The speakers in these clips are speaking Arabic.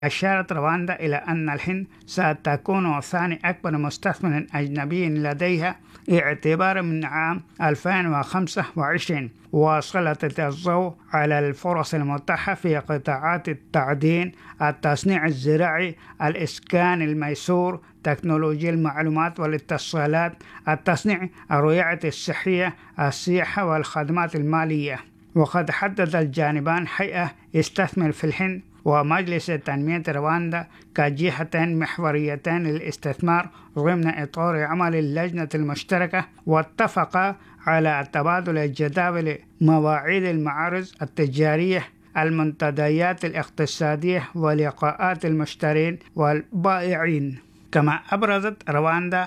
أشارت رواندا إلى أن الهند ستكون ثاني أكبر مستثمر أجنبي لديها اعتبارا من عام 2025، وسلطت الضوء على الفرص المتاحة في قطاعات التعدين، التصنيع الزراعي، الإسكان الميسور، تكنولوجيا المعلومات والاتصالات، التصنيع، الرعاية الصحية، السياحة والخدمات المالية. وقد حدد الجانبان هيئة استثمر في الهند ومجلس تنمية رواندا كجهتين محوريتين للاستثمار ضمن إطار عمل اللجنة المشتركة، واتفقا على تبادل الجداول مواعيد المعارض التجارية، المنتديات الاقتصادية، ولقاءات المشترين والبائعين. كما أبرزت رواندا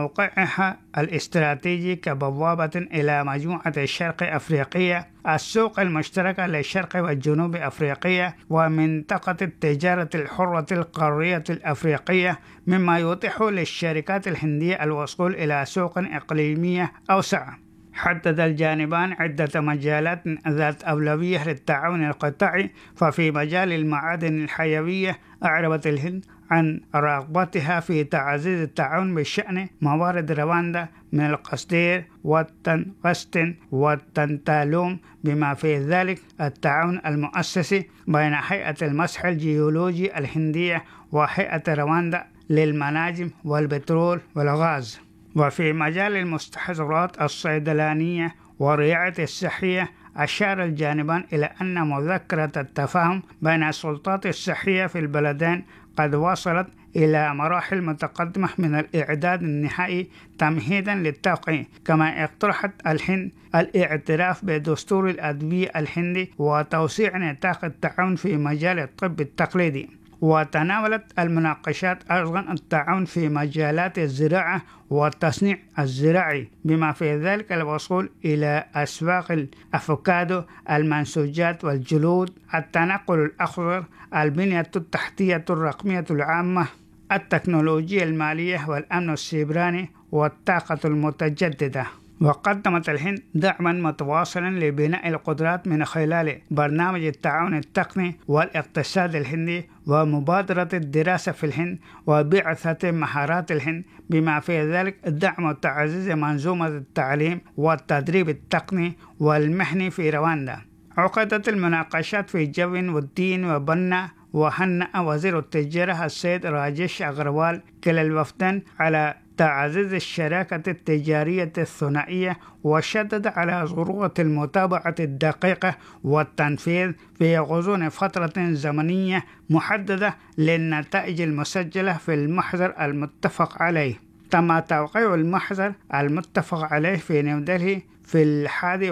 موقعها الاستراتيجي كبوابة إلى مجموعة الشرق أفريقية، السوق المشتركة للشرق والجنوب أفريقيا، ومنطقة التجارة الحرة القارية الأفريقية، مما يتيح للشركات الهندية الوصول إلى سوق إقليمية أوسع. حدد الجانبان عدة مجالات ذات أولوية للتعاون القطاعي، ففي مجال المعادن الحيوية أعربت الهند عن رغبتها في تعزيز التعاون بشأن موارد رواندا من القصدير والتنغستن والتنتالوم، بما في ذلك التعاون المؤسسي بين هيئة المسح الجيولوجي الهندية وهيئة رواندا للمناجم والبترول والغاز. وفي مجال المستحضرات الصيدلانية والرعاية الصحية أشار الجانبان إلى أن مذكرة التفاهم بين السلطات الصحية في البلدين قد وصلت إلى مراحل متقدمة من الإعداد النهائي تمهيدا للتوقيع. كما اقترحت الهند الاعتراف بدستور الأدوية الهندي وتوسيع نطاق التعاون في مجال الطب التقليدي. وتناولت المناقشات أيضا التعاون في مجالات الزراعة والتصنيع الزراعي، بما في ذلك الوصول إلى أسواق الأفوكادو، المنسوجات والجلود، التنقل الأخضر، البنية التحتية الرقمية العامة، التكنولوجيا المالية والأمن السيبراني والطاقة المتجددة. وقدمت الهند دعما متواصلا لبناء القدرات من خلال برنامج التعاون التقني والاقتصاد الهندي ومبادرة الدراسة في الهند وبعثة مهارات الهند، بما في ذلك دعم وتعزيز منظومة التعليم والتدريب التقني والمهني في رواندا. عقدت المناقشات في جو ودي وبنى وهنأ وزير التجارة السيد راجيش أغروال كلا الوفدين على تعزيز الشراكة التجارية الثنائية، وشدد على ضرورة المتابعة الدقيقة والتنفيذ في غضون فترة زمنية محددة للنتائج المسجلة في المحضر المتفق عليه. تم توقيع المحضر المتفق عليه في نيودلهي في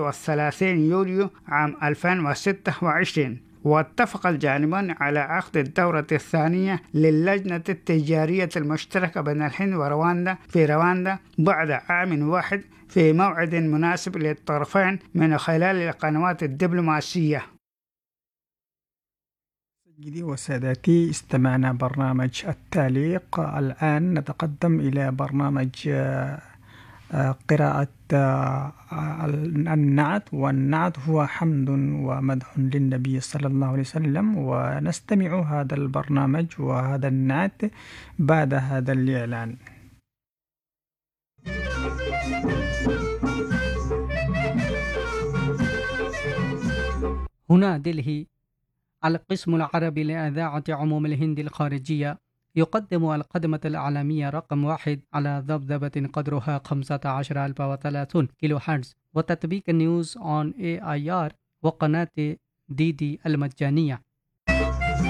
31 يوليو عام 2026. واتفق الجانبان على عقد الدورة الثانية للجنة التجارية المشتركة بين الهند ورواندا في رواندا بعد عام واحد في موعد مناسب للطرفين من خلال القنوات الدبلوماسية. سيدي وسادتي، استمعنا برنامج التعليق. الآن نتقدم إلى برنامج قراءة النعت، والنعت هو حمد ومدح للنبي صلى الله عليه وسلم، ونستمع هذا البرنامج وهذا النعت بعد هذا الإعلان. هنا دلهي، القسم العربي لإذاعة عموم الهند الخارجية يقدم الخدمة الإعلامية رقم 1 على ذبذبة قدرها 15030 كيلو هرتز، وتطبيق نيوز أون AIR وقناة DD المجانية.